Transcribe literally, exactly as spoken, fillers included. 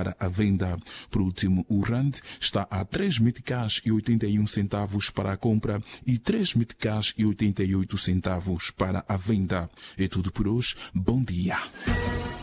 para a venda. Por último, o rand está a três meticais e oitenta e um centavos para a compra e três meticais e oitenta e oito centavos para a venda. É tudo por hoje. Bom dia.